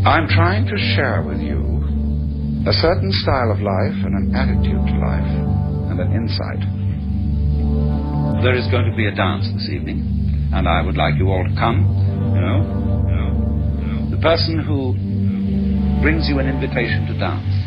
I'm trying to share with you a certain style of life and an attitude to life and an insight. There is going to be a dance this evening, and I would like you all to come. The person who brings you an invitation to dance